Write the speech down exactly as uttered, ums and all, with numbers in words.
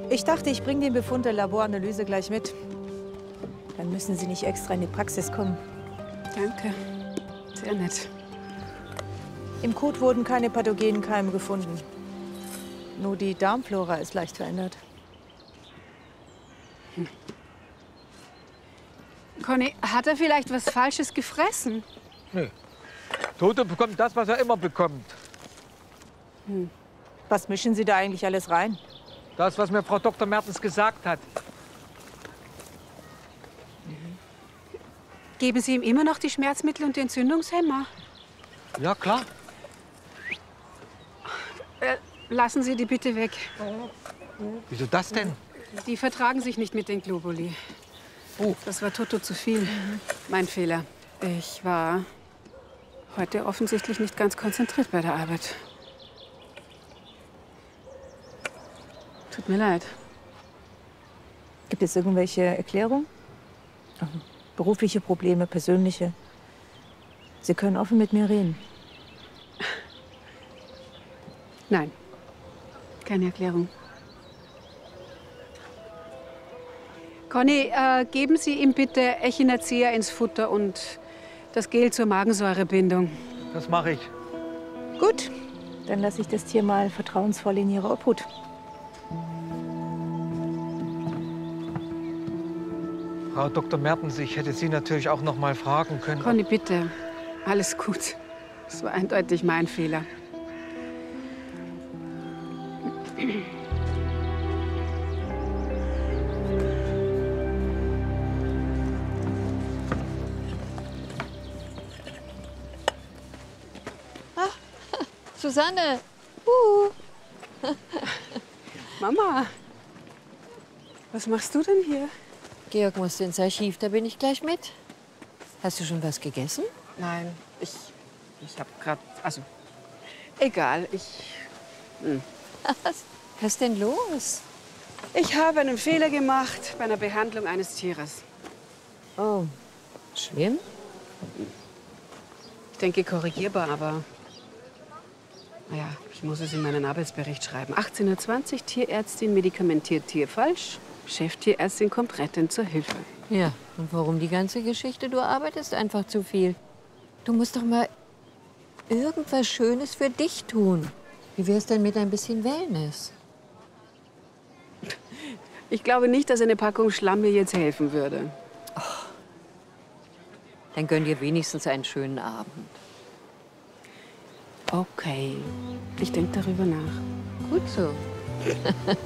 Ich dachte, ich bringe den Befund der Laboranalyse gleich mit. Dann müssen Sie nicht extra in die Praxis kommen. Danke. Sehr nett. Im Kot wurden keine pathogenen Keime gefunden. Nur die Darmflora ist leicht verändert. Hm. Conny, hat er vielleicht was Falsches gefressen? Nee. Tote bekommt das, was er immer bekommt. Hm. Was mischen Sie da eigentlich alles rein? Das, was mir Frau Doktor Mertens gesagt hat. Geben Sie ihm immer noch die Schmerzmittel und die Entzündungshemmer? Ja, klar. Äh, lassen Sie die bitte weg. Wieso das denn? Die vertragen sich nicht mit den Globuli. Oh. Das war Toto zu viel. Mein Fehler. Ich war heute offensichtlich nicht ganz konzentriert bei der Arbeit. Tut mir leid. Gibt es irgendwelche Erklärungen? Berufliche Probleme, persönliche? Sie können offen mit mir reden. Nein, keine Erklärung. Conny, äh, geben Sie ihm bitte Echinacea ins Futter und das Gel zur Magensäurebindung. Das mache ich. Gut, dann lasse ich das Tier mal vertrauensvoll in Ihre Obhut. Frau Doktor Mertens, ich hätte Sie natürlich auch noch mal fragen können. Conny, bitte. Alles gut. Das war eindeutig mein Fehler. Ah, Susanne! Uh. Mama, was machst du denn hier? Georg musste ins Archiv, da bin ich gleich mit. Hast du schon was gegessen? Nein, ich, ich habe gerade, also, egal, ich... Hm. Was, was ist denn los? Ich habe einen Fehler gemacht bei einer Behandlung eines Tieres. Oh, schlimm? Ich denke, korrigierbar, aber... Naja, ich muss es in meinen Arbeitsbericht schreiben. achtzehn Uhr zwanzig, Tierärztin medikamentiert Tier falsch. Cheftierärztin kommt rettend zur Hilfe. Ja, und warum die ganze Geschichte? Du arbeitest einfach zu viel. Du musst doch mal irgendwas Schönes für dich tun. Wie wär's denn mit ein bisschen Wellness? Ich glaube nicht, dass eine Packung Schlamm mir jetzt helfen würde. Oh. Dann gönn dir wenigstens einen schönen Abend. Okay, ich denke darüber nach. Gut so.